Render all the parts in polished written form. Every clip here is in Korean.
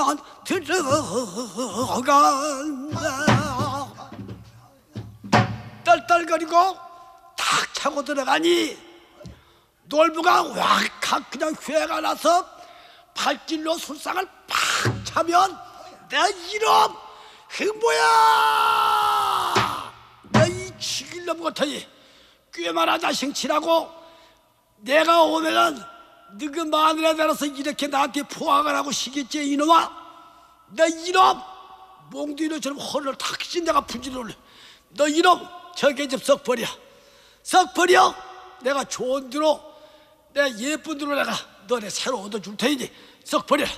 들어간다. 떨떨거리고 탁 차고 들어가니 놀부가 확 그냥 회가 나서 발길로 술상을 팍 차면 내 이놈 흥보야, 내 이 죽일놈 같으니 꽤만한 자식 치라고 내가 오면은 너그 마늘에 따라서 이렇게 나한테 포항을 하고 시겠지 이놈아. 너 이놈 몽둥이처럼 허리를 탁 찢은 내가 분지를 올려. 너 이놈 저기 좀 썩 버려, 썩 버려. 내가 좋은 대로 내 예쁜 대로 내가 너네 새로 얻어줄 테니 썩 버려.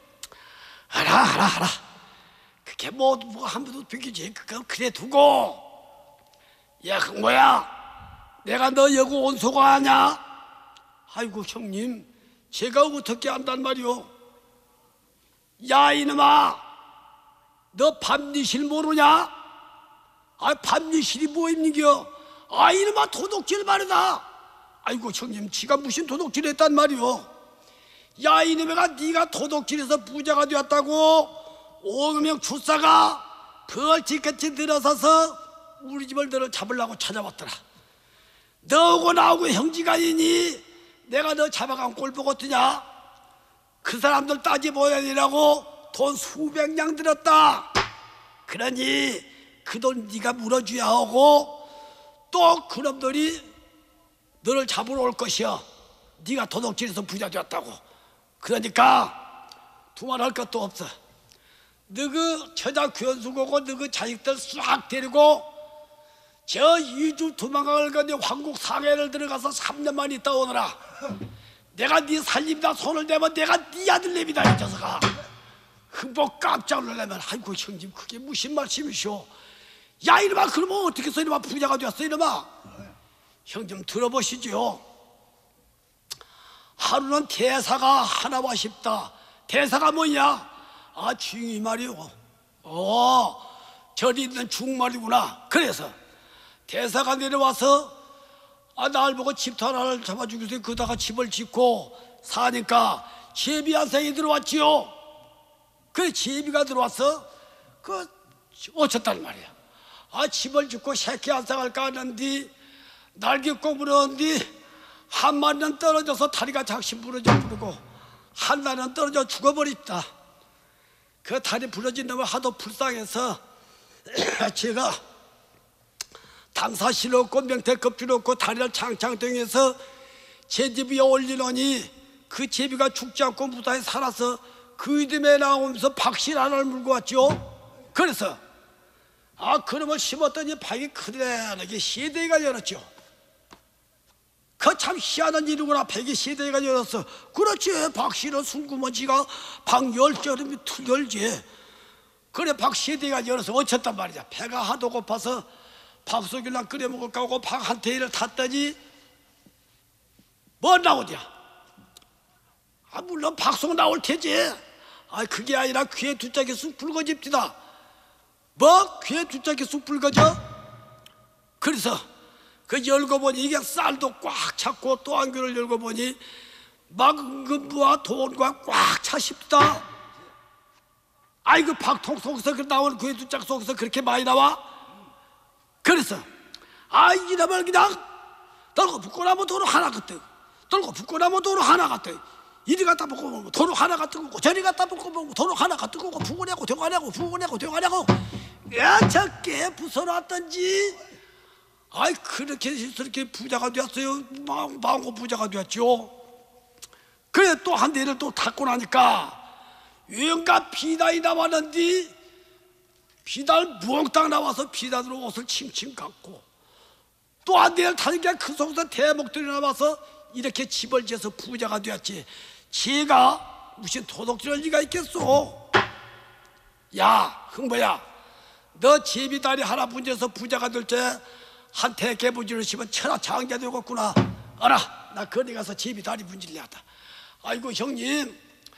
알아. 그게 뭐 한 번도 비키지. 그거 그래 두고. 야 뭐야, 내가 너 여기 온소가 아냐? 아이고 형님, 제가 어떻게 안단 말이오. 야 이놈아, 너 밤니실 모르냐? 아 밤니실이 뭐입니겨? 아 이놈아 도둑질 말이다. 아이고 형님, 지가 무슨 도둑질 했단 말이오. 야 이놈아가 네가 도둑질해서 부자가 되었다고 오명 출사가 벌칙같이 들어서서 우리 집을 너를 잡으려고 찾아왔더라. 너하고 나하고 형제간이니 내가 너 잡아간 꼴 보고 뜨냐? 그 사람들 따지보야 되라고 돈 수백 냥 들었다. 그러니 그 돈 네가 물어줘야 하고 또 그놈들이 너를 잡으러 올 것이야. 네가 도둑질해서 부자 되었다고. 그러니까 두말할 것도 없어. 너 그 처자 귀원수고고 너 그 자식들 싹 데리고 저 이주 도망갈 건데 황국 상해를 들어가서 3년만 있다 오너라. 내가 네 살림다 손을 대면 내가 네 아들내미다 이 녀석아. 흥보 깜짝 놀라면 아이고 형님 그게 무슨 말씀이시오. 야 이놈아, 그러면 어떻게 해서 이놈아 부자가 되었어 이놈아. 형 좀 들어보시죠. 하루는 대사가 하나와 싶다. 대사가 뭐냐? 아 중이 말이오. 저리 있는 중말이구나. 그래서 대사가 내려와서 날 보고 집터 하나를 잡아주기 위해서 그다가 집을 짓고 사니까 제비 한 생이 들어왔지요. 그 제비가 들어와서 어쨌단 말이야. 집을 짓고 새끼 한 쌍을 까는데 날개꼭 부르는데 한 마리는 떨어져서 다리가 작심 부러져 부르고 한 마리는 떨어져 죽어버렸다. 그 다리 부러진 놈을 하도 불쌍해서 제가 당사실 없고 명태껍질 없고 다리를 창창등해서 제 집 위에 올리더니 그 제비가 죽지 않고 무사히 살아서 그 이듬해 나오면서 박실 하나를 물고 왔죠. 그래서 그놈을 심었더니 박이 크게 시대가 열었죠. 그 참 희한한 일이구나. 백이 시대가 열었어. 그렇지. 박씨는 숨구먼지가 박 열절이면 툭 열지. 그래 박 시대가 열어서 어쨌단 말이야. 배가 하도 고파서 밥속이나 끓여 먹을까 하고 박 한 테이를 탔더니 뭐 나오냐? 물론 박속 나올 테지. 그게 아니라 귀에 두 짝이 쑥 붉어집니다. 뭐 귀에 두 짝이 쑥 붉어져? 그래서 그 열고 보니 이게 쌀도 꽉 찼고 또 한 개를 열고 보니 막은금부와 돈과 꽉 차십니다. 그 박통 속에서 나온 그의 두 짝 속에서 그렇게 많이 나와? 그래서 이놈을 그냥 떨고 붓고 나면 도로 하나 같대. 떨고 붓고 나면 도로 하나 같대. 이리 갖다 붓고 도로 하나 같은 거고 저리 갖다 붓고 도로 하나 같은 거고 부고내고 대가내고 부고내고 대가내고 저게 부숴놨던지. 그렇게 부자가 되었어요. 마음고 부자가 되었죠. 그래 또 한 대를 또 탔고 나니까 유영가 비단이 나왔는데 비단 무엉땅 나와서 비단으로 옷을 칭칭 감고 또 한 대를 타니까 그 속에서 대목들이 나와서 이렇게 집을 지어서 부자가 되었지. 지가 무슨 도둑질할 리가 있겠소. 야 흥보야, 너 제비다리 하나 분져서 부자가 될 때 한테 개분지를 씹으면 천하장자 되겠구나. 알아, 나 거기 가서 제비다리 분질려 하다. 아이고 형님,